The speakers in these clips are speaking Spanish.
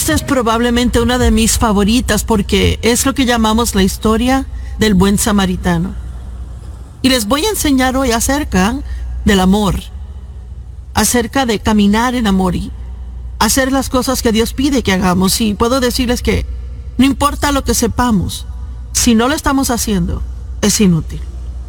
Esta es probablemente una de mis favoritas porque es lo que llamamos la historia del buen samaritano. Y les voy a enseñar hoy acerca del amor, acerca de caminar en amor y hacer las cosas que Dios pide que hagamos. Y puedo decirles que no importa lo que sepamos, si no lo estamos haciendo, es inútil.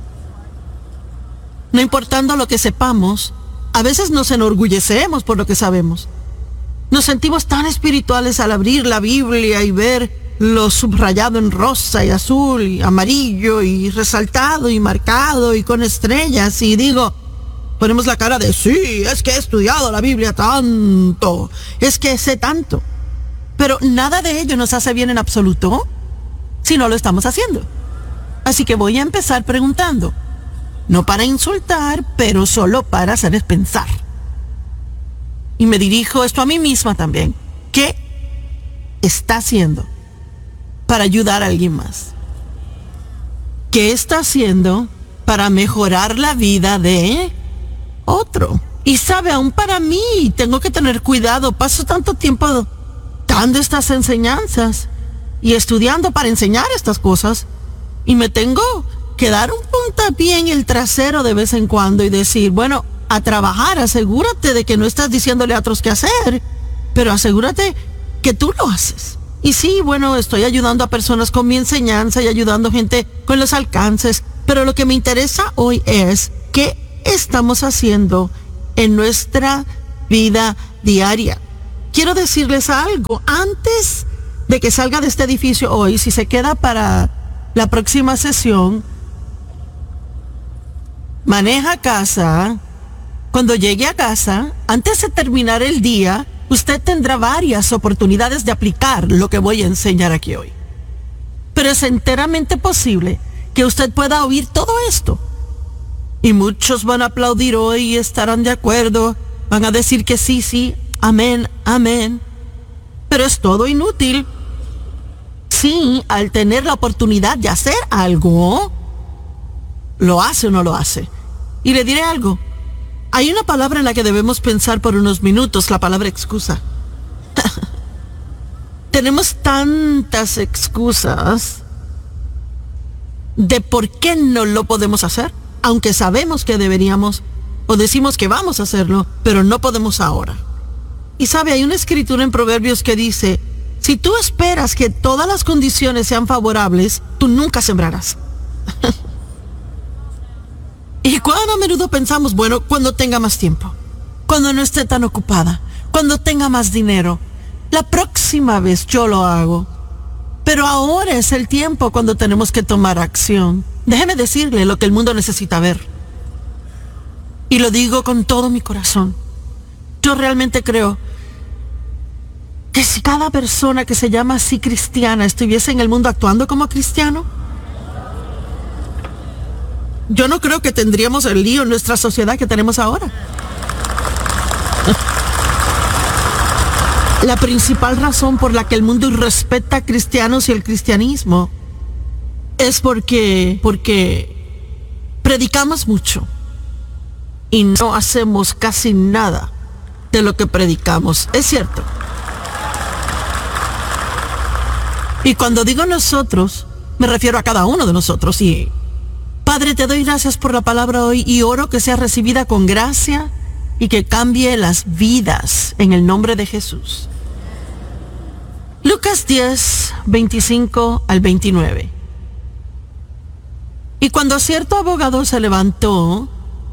No importando lo que sepamos, a veces nos enorgullecemos por lo que sabemos. Nos sentimos tan espirituales al abrir la Biblia y ver lo subrayado en rosa y azul y amarillo y resaltado y marcado y con estrellas, y ponemos la cara de sí, es que he estudiado la Biblia tanto, es que sé tanto. Pero nada de ello nos hace bien en absoluto si no lo estamos haciendo. Así que voy a empezar preguntando, no para insultar, pero solo para hacerles pensar. Y me dirijo esto a mí misma también. ¿Qué está haciendo para ayudar a alguien más? ¿Qué está haciendo para mejorar la vida de otro? Y sabe, aún para mí tengo que tener cuidado. Paso tanto tiempo dando estas enseñanzas y estudiando para enseñar estas cosas, y me tengo que dar un puntapié en el trasero de vez en cuando y decir, bueno, a trabajar, asegúrate de que no estás diciéndole a otros qué hacer, pero asegúrate que tú lo haces. Y sí, bueno, estoy ayudando a personas con mi enseñanza y ayudando a gente con los alcances, pero lo que me interesa hoy es qué estamos haciendo en nuestra vida diaria. Quiero decirles algo, antes de que salga de este edificio hoy, si se queda para la próxima sesión, maneja a casa. Cuando llegue a casa, antes de terminar el día, usted tendrá varias oportunidades de aplicar lo que voy a enseñar aquí hoy. Pero es enteramente posible que usted pueda oír todo esto. Y muchos van a aplaudir hoy y estarán de acuerdo, van a decir que sí, sí, amén, amén. Pero es todo inútil. Sí, al tener la oportunidad de hacer algo, ¿lo hace o no lo hace? Y le diré algo. Hay una palabra en la que debemos pensar por unos minutos, la palabra excusa. Tenemos tantas excusas de por qué no lo podemos hacer, aunque sabemos que deberíamos, o decimos que vamos a hacerlo, pero no podemos ahora. Y sabe, hay una escritura en Proverbios que dice, si tú esperas que todas las condiciones sean favorables, tú nunca sembrarás. Y cuando a menudo pensamos, bueno, cuando tenga más tiempo, cuando no esté tan ocupada, cuando tenga más dinero, la próxima vez yo lo hago. Pero ahora es el tiempo cuando tenemos que tomar acción. Déjeme decirle lo que el mundo necesita ver. Y lo digo con todo mi corazón. Yo realmente creo que si cada persona que se llama así cristiana estuviese en el mundo actuando como cristiano, yo no creo que tendríamos el lío en nuestra sociedad que tenemos ahora. La principal razón por la que el mundo respeta a cristianos y el cristianismo es porque predicamos mucho y no hacemos casi nada de lo que predicamos. Es cierto. Y cuando digo nosotros, me refiero a cada uno de nosotros. Y Padre, te doy gracias por la palabra hoy y oro que sea recibida con gracia y que cambie las vidas en el nombre de Jesús. Lucas 10, 25 al 29. Y cuando cierto abogado se levantó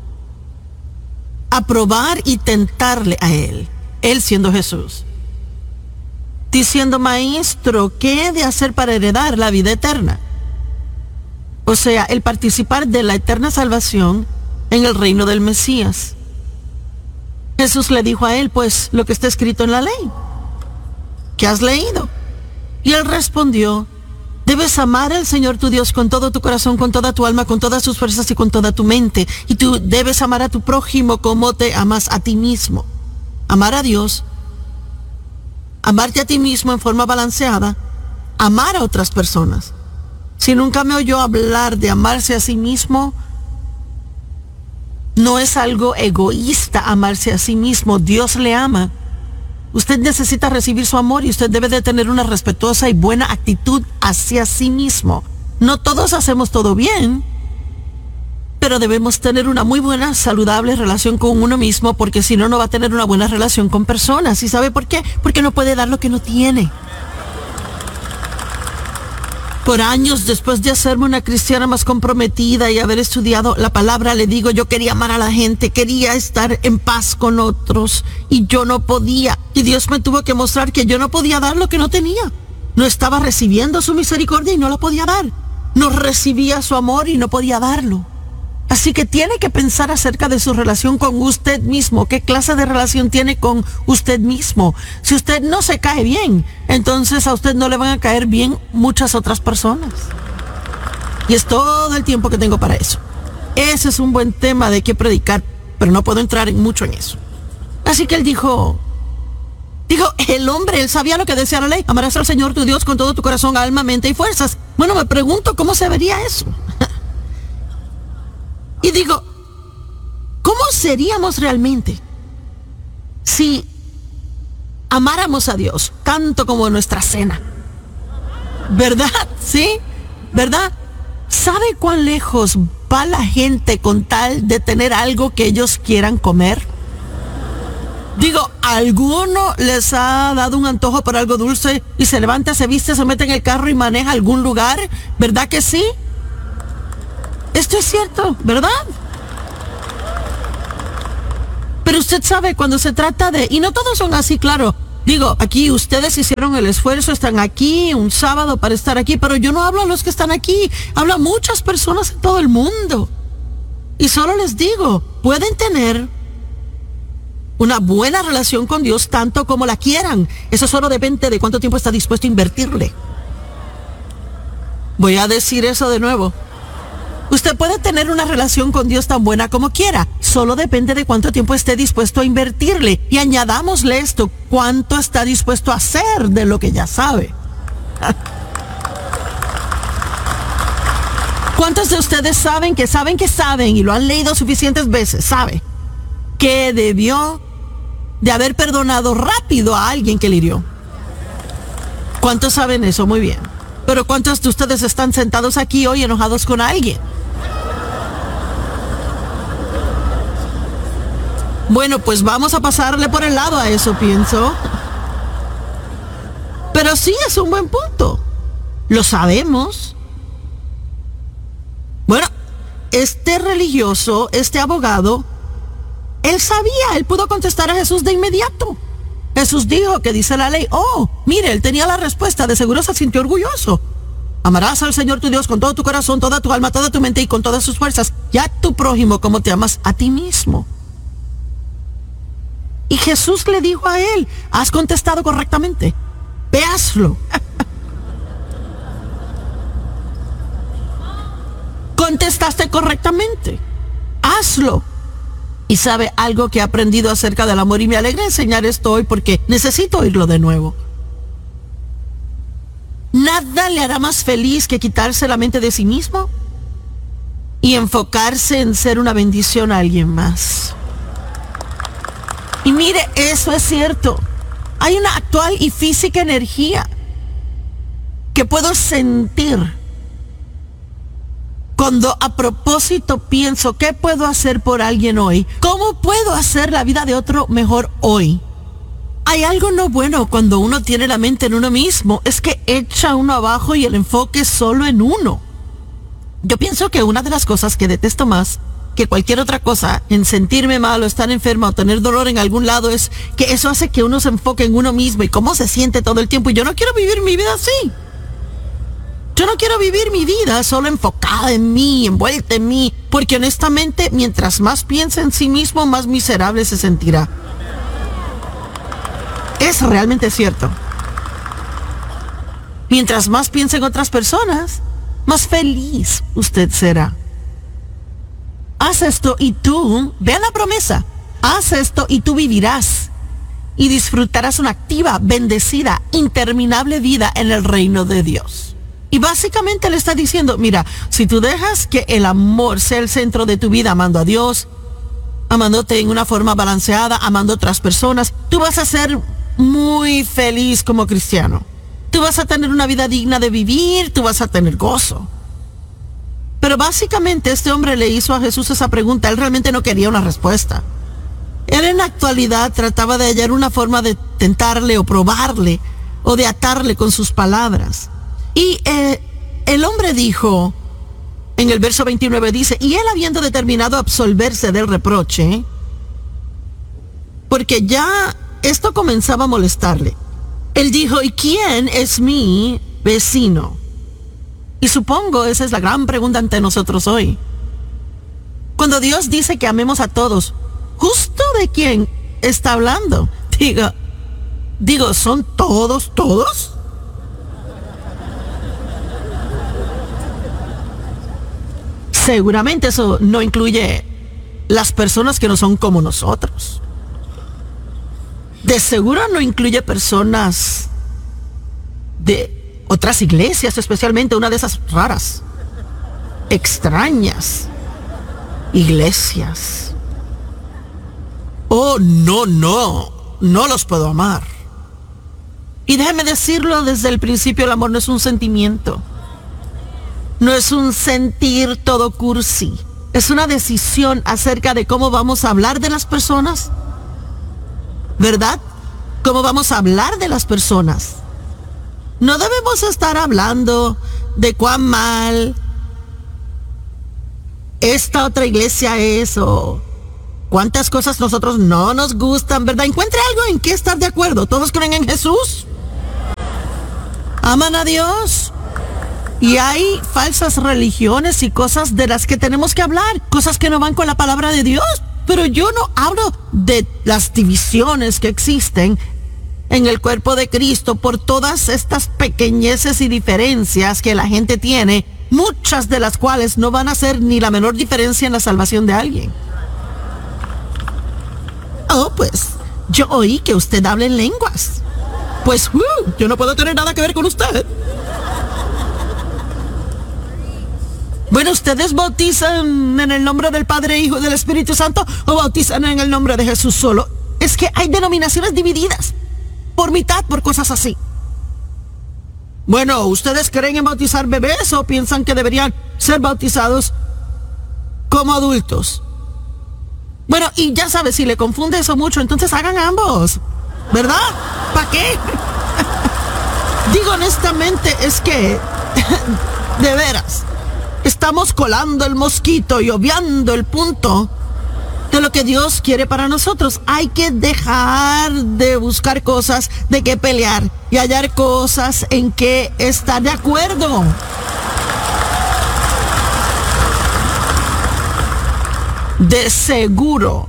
a probar y tentarle a él siendo Jesús, diciendo, Maestro, ¿qué he de hacer para heredar la vida eterna? O sea, el participar de la eterna salvación en el reino del Mesías. Jesús le dijo a él, pues, lo que está escrito en la ley. ¿Qué has leído? Y él respondió, debes amar al Señor tu Dios con todo tu corazón, con toda tu alma, con todas tus fuerzas y con toda tu mente. Y tú debes amar a tu prójimo como te amas a ti mismo. Amar a Dios, amarte a ti mismo en forma balanceada, amar a otras personas. Si nunca me oyó hablar de amarse a sí mismo, no es algo egoísta amarse a sí mismo. Dios le ama. Usted necesita recibir su amor y usted debe de tener una respetuosa y buena actitud hacia sí mismo. No todos hacemos todo bien, pero debemos tener una muy buena, saludable relación con uno mismo, porque si no, no va a tener una buena relación con personas. ¿Y sabe por qué? Porque no puede dar lo que no tiene. Por años, después de hacerme una cristiana más comprometida y haber estudiado la palabra, le digo, yo quería amar a la gente, quería estar en paz con otros, y yo no podía. Y Dios me tuvo que mostrar que yo no podía dar lo que no tenía. No estaba recibiendo su misericordia y no la podía dar. No recibía su amor y no podía darlo. Así que tiene que pensar acerca de su relación con usted mismo. ¿Qué clase de relación tiene con usted mismo? Si usted no se cae bien, entonces a usted no le van a caer bien muchas otras personas. Y es todo el tiempo que tengo para eso. Ese es un buen tema de qué predicar, pero no puedo entrar mucho en eso. Así que él dijo, el hombre, él sabía lo que decía la ley. Amarás al Señor tu Dios con todo tu corazón, alma, mente y fuerzas. Bueno, me pregunto cómo se vería eso. Y digo, ¿cómo seríamos realmente si amáramos a Dios tanto como nuestra cena? ¿Verdad? ¿Sí? ¿Verdad? ¿Sabe cuán lejos va la gente con tal de tener algo que ellos quieran comer? Digo, ¿alguno les ha dado un antojo por algo dulce y se levanta, se viste, se mete en el carro y maneja a algún lugar? ¿Verdad que sí? Esto es cierto, ¿verdad? Pero usted sabe, cuando se trata de... Y no todos son así, claro. Digo, aquí ustedes hicieron el esfuerzo, están aquí un sábado para estar aquí, pero yo no hablo a los que están aquí, hablo a muchas personas en todo el mundo. Y solo les digo, pueden tener una buena relación con Dios tanto como la quieran. Eso solo depende de cuánto tiempo está dispuesto a invertirle. Voy a decir eso de nuevo. Usted puede tener una relación con Dios tan buena como quiera. Solo depende de cuánto tiempo esté dispuesto a invertirle. Y añadámosle esto, cuánto está dispuesto a hacer de lo que ya sabe. ¿Cuántos de ustedes saben, y lo han leído suficientes veces, sabe que debió de haber perdonado rápido a alguien que le hirió? ¿Cuántos saben eso? Muy bien. Pero ¿cuántos de ustedes están sentados aquí hoy enojados con alguien? Bueno, pues vamos a pasarle por el lado a eso, pienso. Pero sí es un buen punto. Lo sabemos. Bueno, este religioso, este abogado, él sabía, él pudo contestar a Jesús de inmediato. Jesús dijo que dice la ley. Oh, mire, él tenía la respuesta, de seguro se sintió orgulloso. Amarás al Señor tu Dios con todo tu corazón, toda tu alma, toda tu mente y con todas sus fuerzas, y a tu prójimo como te amas a ti mismo. Y Jesús le dijo a él, has contestado correctamente, ve, hazlo. Contestaste correctamente, hazlo. Y sabe algo que he aprendido acerca del amor, y me alegra enseñar esto hoy porque necesito oírlo de nuevo. Nada le hará más feliz que quitarse la mente de sí mismo y enfocarse en ser una bendición a alguien más. Y mire, eso es cierto. Hay una actual y física energía que puedo sentir cuando a propósito pienso, ¿qué puedo hacer por alguien hoy? ¿Cómo puedo hacer la vida de otro mejor hoy? Hay algo no bueno cuando uno tiene la mente en uno mismo, es que echa uno abajo y el enfoque es solo en uno. Yo pienso que una de las cosas que detesto más que cualquier otra cosa en sentirme mal o estar enferma o tener dolor en algún lado es que eso hace que uno se enfoque en uno mismo y cómo se siente todo el tiempo. Y yo no quiero vivir mi vida así. Yo no quiero vivir mi vida solo enfocada en mí, envuelta en mí, porque honestamente, mientras más piensa en sí mismo, más miserable se sentirá. Es realmente cierto. Mientras más piensa en otras personas, más feliz usted será. Haz esto y tú, vean la promesa, haz esto y tú vivirás y disfrutarás una activa, bendecida, interminable vida en el reino de Dios. Y básicamente le está diciendo, mira, si tú dejas que el amor sea el centro de tu vida, amando a Dios, amándote en una forma balanceada, amando a otras personas, tú vas a ser muy feliz como cristiano. Tú vas a tener una vida digna de vivir, tú vas a tener gozo. Pero básicamente este hombre le hizo a Jesús esa pregunta. Él realmente no quería una respuesta. Él en la actualidad trataba de hallar una forma de tentarle o probarle o de atarle con sus palabras. Y el hombre dijo, en el verso 29 dice, y él habiendo determinado absolverse del reproche, porque ya esto comenzaba a molestarle, él dijo, ¿y quién es mi vecino? Y supongo esa es la gran pregunta ante nosotros hoy. Cuando Dios dice que amemos a todos, ¿justo de quién está hablando? Digo, ¿son todos? Seguramente eso no incluye las personas que no son como nosotros. De seguro no incluye personas de otras iglesias, especialmente una de esas raras, extrañas iglesias. Oh, no los puedo amar. Y déjeme decirlo desde el principio, el amor no es un sentimiento. No es un sentir todo cursi. Es una decisión acerca de cómo vamos a hablar de las personas. ¿Verdad? ¿Cómo vamos a hablar de las personas? No debemos estar hablando de cuán mal esta otra iglesia es o cuántas cosas nosotros no nos gustan, ¿verdad? Encuentre algo en que estar de acuerdo. ¿Todos creen en Jesús? ¿Aman a Dios? Y hay falsas religiones y cosas de las que tenemos que hablar, cosas que no van con la palabra de Dios. Pero yo no hablo de las divisiones que existen en el cuerpo de Cristo por todas estas pequeñeces y diferencias que la gente tiene, muchas de las cuales no van a hacer ni la menor diferencia en la salvación de alguien. Oh, pues, yo oí que usted habla en lenguas. Pues, yo no puedo tener nada que ver con usted. Bueno, ¿ustedes bautizan en el nombre del Padre, Hijo y del Espíritu Santo o bautizan en el nombre de Jesús solo? Es que hay denominaciones divididas por mitad por cosas así. Bueno, ¿ustedes creen en bautizar bebés o piensan que deberían ser bautizados como adultos? Bueno, y ya sabes, si le confunde eso mucho, entonces hagan ambos, ¿verdad? ¿Para qué? Digo honestamente, es que, de veras, estamos colando el mosquito y obviando el punto de lo que Dios quiere para nosotros. Hay que dejar de buscar cosas de qué pelear y hallar cosas en que estar de acuerdo. De seguro,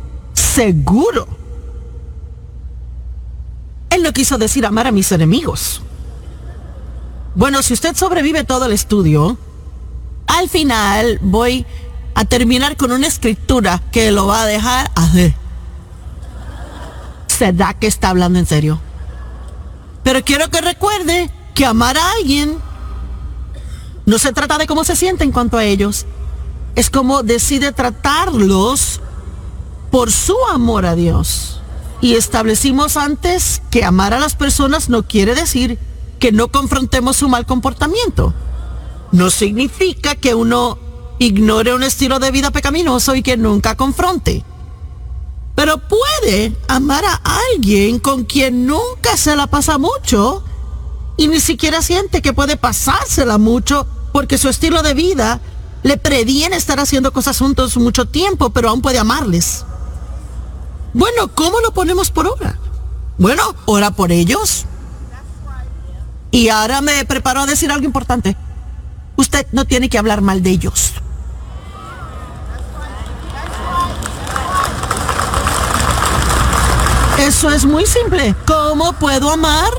Él no quiso decir amar a mis enemigos. Bueno, si usted sobrevive todo el estudio, al final voy a terminar con una escritura que lo va a dejar hacer. ¿Será que está hablando en serio? Pero quiero que recuerde que amar a alguien no se trata de cómo se siente en cuanto a ellos. Es como decide tratarlos por su amor a Dios. Y establecimos antes que amar a las personas no quiere decir que no confrontemos su mal comportamiento. No significa que uno ignore un estilo de vida pecaminoso y que nunca confronte. Pero puede amar a alguien con quien nunca se la pasa mucho y ni siquiera siente que puede pasársela mucho porque su estilo de vida le previene estar haciendo cosas juntos mucho tiempo, pero aún puede amarles. Bueno, ¿cómo lo ponemos por obra? Bueno, ora por ellos. Y ahora me preparo a decir algo importante. Usted no tiene que hablar mal de ellos. Eso es muy simple. ¿Cómo puedo amar?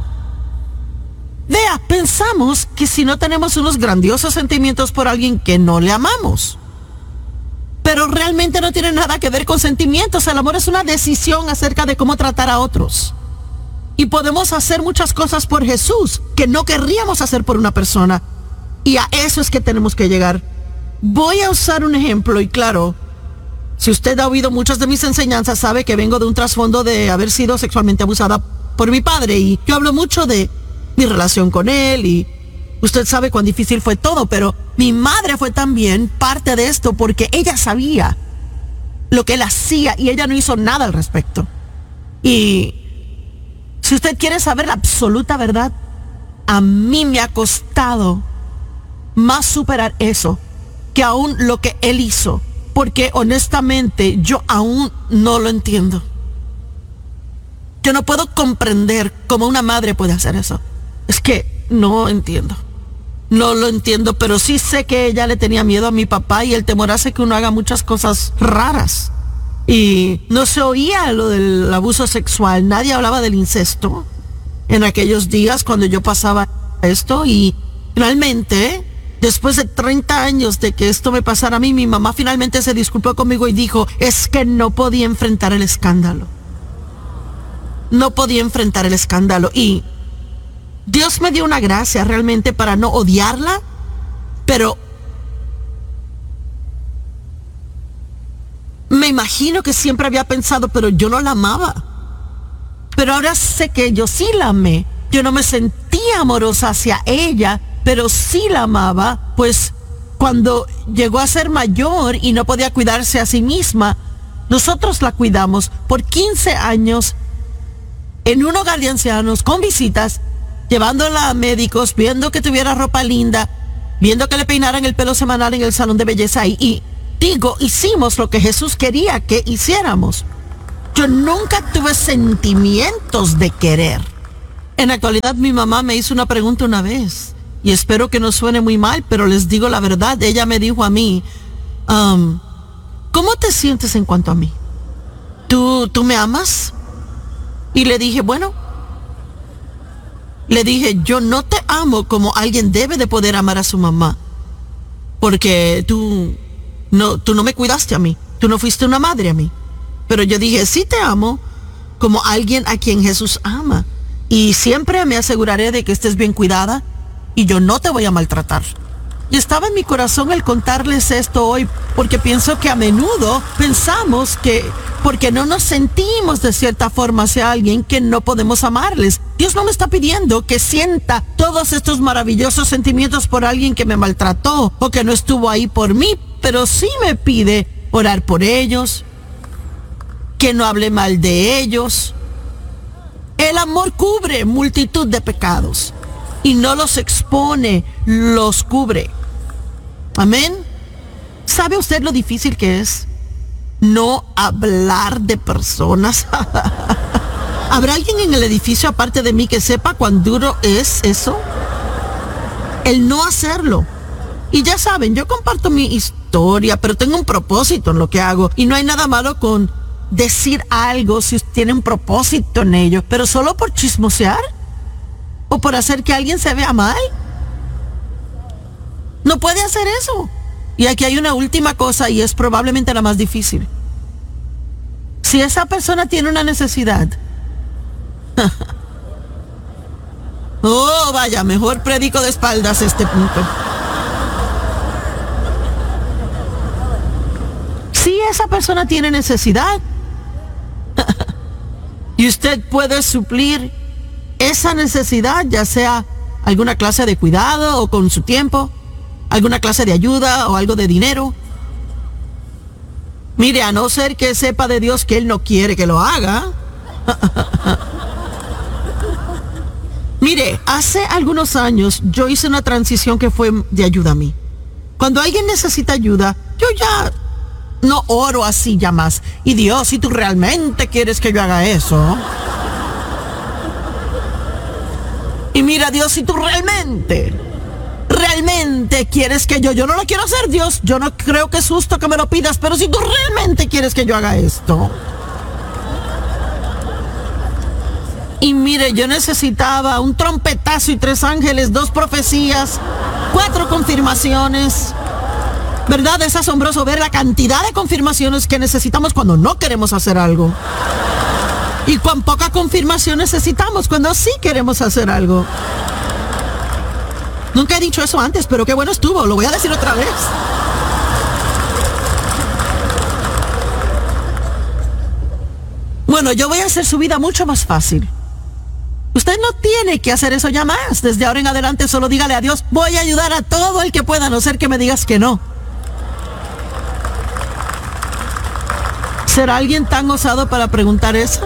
Vea, pensamos que si no tenemos unos grandiosos sentimientos por alguien que no le amamos. Pero realmente no tiene nada que ver con sentimientos. El amor es una decisión acerca de cómo tratar a otros. Y podemos hacer muchas cosas por Jesús que no querríamos hacer por una persona. Y a eso es que tenemos que llegar. Voy a usar un ejemplo y claro, Si usted ha oído muchas de mis enseñanzas, sabe que vengo de un trasfondo de haber sido sexualmente abusada por mi padre, y yo hablo mucho de mi relación con él, y usted sabe cuán difícil fue todo, pero mi madre fue también parte de esto porque ella sabía lo que él hacía y ella no hizo nada al respecto. Y si usted quiere saber la absoluta verdad, a mí me ha costado más superar eso que aún lo que él hizo, porque honestamente yo aún no lo entiendo. Yo no puedo comprender cómo una madre puede hacer eso. Es que no entiendo. No lo entiendo, pero sí sé que ella le tenía miedo a mi papá y el temor hace que uno haga muchas cosas raras. Y no se oía lo del abuso sexual, nadie hablaba del incesto en aquellos días cuando yo pasaba esto, y finalmente, después de 30 años de que esto me pasara a mí, mi mamá finalmente se disculpó conmigo y dijo, es que no podía enfrentar el escándalo. No podía enfrentar el escándalo. Y Dios me dio una gracia realmente para no odiarla, pero me imagino que siempre había pensado, pero yo no la amaba. Pero ahora sé que yo sí la amé. Yo no me sentía amorosa hacia ella, pero sí la amaba, pues cuando llegó a ser mayor y no podía cuidarse a sí misma, nosotros la cuidamos por 15 años en un hogar de ancianos, con visitas, llevándola a médicos, viendo que tuviera ropa linda, viendo que le peinaran el pelo semanal en el salón de belleza. Y digo, hicimos lo que Jesús quería que hiciéramos. Yo nunca tuve sentimientos de querer. En la actualidad, mi mamá me hizo una pregunta una vez, y espero que no suene muy mal, pero les digo la verdad. Ella me dijo a mí, ¿cómo te sientes en cuanto a mí? ¿Tú me amas? Y le dije, bueno, yo no te amo como alguien debe de poder amar a su mamá, porque tú no me cuidaste a mí, tú no fuiste una madre a mí. Pero yo dije, sí te amo como alguien a quien Jesús ama, y siempre me aseguraré de que estés bien cuidada y yo no te voy a maltratar. Y estaba en mi corazón el contarles esto hoy, porque pienso que a menudo pensamos que porque no nos sentimos de cierta forma hacia alguien, que no podemos amarles. Dios no me está pidiendo que sienta todos estos maravillosos sentimientos por alguien que me maltrató o que no estuvo ahí por mí, pero sí me pide orar por ellos, que no hable mal de ellos. El amor cubre multitud de pecados y no los expone, los cubre. Amén. ¿Sabe usted lo difícil que es no hablar de personas? ¿Habrá alguien en el edificio aparte de mí que sepa cuán duro es eso? El no hacerlo. Y ya saben, yo comparto mi historia, pero tengo un propósito en lo que hago, y no hay nada malo con decir algo si tiene un propósito en ello, pero solo por chismosear o por hacer que alguien se vea mal. No puede hacer eso. Y aquí hay una última cosa, y es probablemente la más difícil. Si esa persona tiene una necesidad, oh, vaya, mejor predico de espaldas este punto. Si esa persona tiene necesidad y usted puede suplir esa necesidad, ya sea alguna clase de cuidado o con su tiempo, alguna clase de ayuda o algo de dinero. Mire, a no ser que sepa de Dios que Él no quiere que lo haga. Mire, hace algunos años yo hice una transición que fue de ayuda a mí. Cuando alguien necesita ayuda, yo ya no oro así ya más. Y Dios, si tú realmente quieres que yo haga eso. Y mira, Dios, si tú realmente quieres que yo no lo quiero hacer, Dios, yo no creo que es justo que me lo pidas, pero si tú realmente quieres que yo haga esto. Y mire, yo necesitaba un trompetazo y 3 ángeles, 2 profecías, 4 confirmaciones. ¿Verdad? Es asombroso ver la cantidad de confirmaciones que necesitamos cuando no queremos hacer algo. Y cuán poca confirmación necesitamos cuando sí queremos hacer algo. Nunca he dicho eso antes, pero qué bueno estuvo. Lo voy a decir otra vez. Bueno, yo voy a hacer su vida mucho más fácil. Usted no tiene que hacer eso ya más. Desde ahora en adelante solo dígale a Dios, voy a ayudar a todo el que pueda, a no ser que me digas que no. ¿Será alguien tan osado para preguntar eso?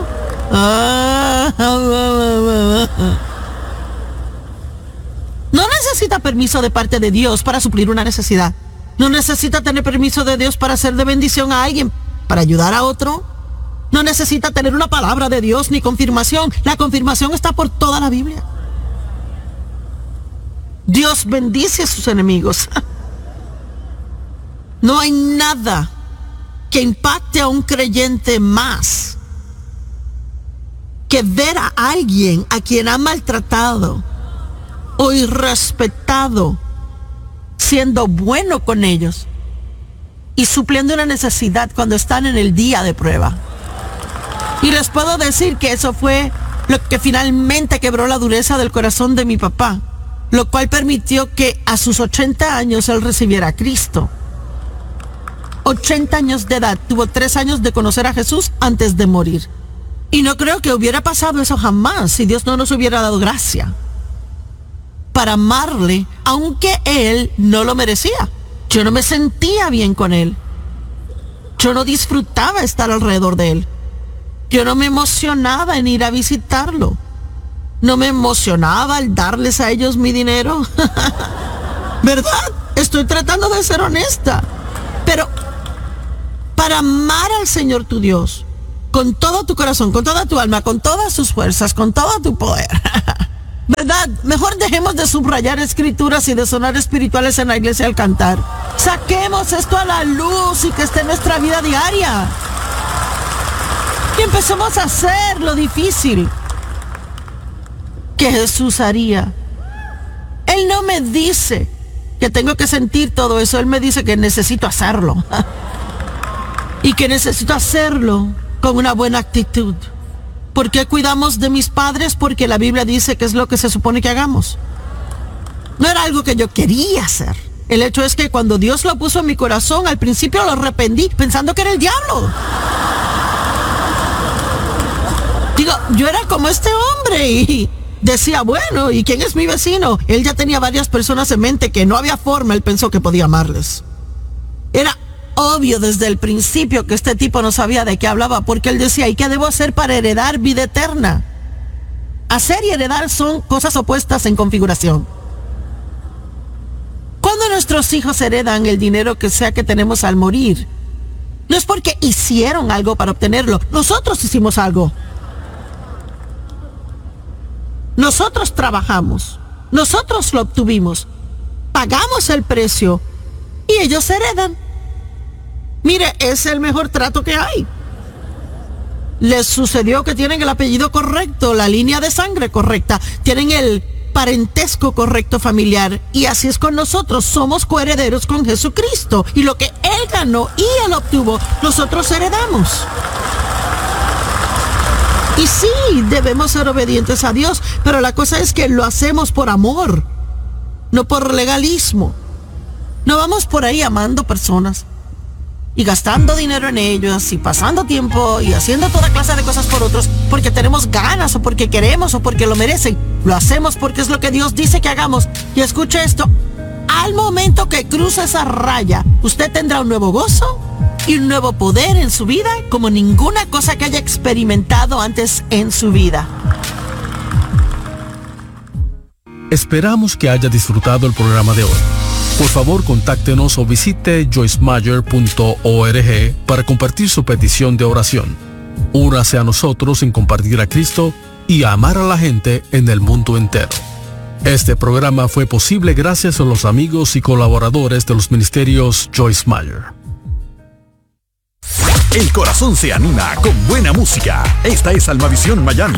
No necesita permiso de parte de Dios para suplir una necesidad. No necesita tener permiso de Dios para ser de bendición a alguien, para ayudar a otro. No necesita tener una palabra de Dios ni confirmación. La confirmación está por toda la Biblia. Dios bendice a sus enemigos. No hay nada que impacte a un creyente más que ver a alguien a quien ha maltratado o irrespetado siendo bueno con ellos y supliendo una necesidad cuando están en el día de prueba. Y les puedo decir que eso fue lo que finalmente quebró la dureza del corazón de mi papá, lo cual permitió que a sus 80 años él recibiera a Cristo. 80 años de edad, tuvo 3 años de conocer a Jesús antes de morir. Y no creo que hubiera pasado eso jamás si Dios no nos hubiera dado gracia para amarle, aunque él no lo merecía. Yo no me sentía bien con él. Yo no disfrutaba estar alrededor de él. Yo no me emocionaba en ir a visitarlo. No me emocionaba al darles a ellos mi dinero. ¿Verdad? Estoy tratando de ser honesta. Pero para amar al Señor tu Dios, con todo tu corazón, con toda tu alma, con todas tus fuerzas, con todo tu poder, ¿verdad? Mejor dejemos de subrayar escrituras y de sonar espirituales en la iglesia al cantar. Saquemos esto a la luz y que esté en nuestra vida diaria. Y empecemos a hacer lo difícil que Jesús haría. Él no me dice que tengo que sentir todo eso. Él me dice que necesito hacerlo. Y que necesito hacerlo con una buena actitud. ¿Por qué cuidamos de mis padres? Porque la Biblia dice que es lo que se supone que hagamos. No era algo que yo quería hacer. El hecho es que cuando Dios lo puso en mi corazón, al principio lo arrepentí pensando que era el diablo. Digo, yo era como este hombre y decía, bueno, ¿y quién es mi vecino? Él ya tenía varias personas en mente que no había forma, él pensó que podía amarles. Era obvio desde el principio que este tipo no sabía de qué hablaba, porque él decía, ¿y qué debo hacer para heredar vida eterna? Hacer y heredar son cosas opuestas en configuración. Cuando nuestros hijos heredan el dinero que sea que tenemos al morir, no es porque hicieron algo para obtenerlo, nosotros hicimos algo. Nosotros trabajamos, nosotros lo obtuvimos, pagamos el precio y ellos heredan. Mire, es el mejor trato que hay. Les sucedió que tienen el apellido correcto, la línea de sangre correcta, tienen el parentesco correcto familiar, y así es con nosotros, somos coherederos con Jesucristo, y lo que Él ganó y Él obtuvo, nosotros heredamos. Y sí, debemos ser obedientes a Dios, pero la cosa es que lo hacemos por amor, no por legalismo. No vamos por ahí amando personas y gastando dinero en ellos y pasando tiempo y haciendo toda clase de cosas por otros porque tenemos ganas o porque queremos o porque lo merecen. Lo hacemos porque es lo que Dios dice que hagamos. Y escuche esto, al momento que cruza esa raya, usted tendrá un nuevo gozo y un nuevo poder en su vida como ninguna cosa que haya experimentado antes en su vida. Esperamos que haya disfrutado el programa de hoy. Por favor, contáctenos o visite joycemeyer.org para compartir su petición de oración. Únase a nosotros en compartir a Cristo y a amar a la gente en el mundo entero. Este programa fue posible gracias a los amigos y colaboradores de los ministerios Joyce Meyer. El corazón se anima con buena música. Esta es Almavisión Miami.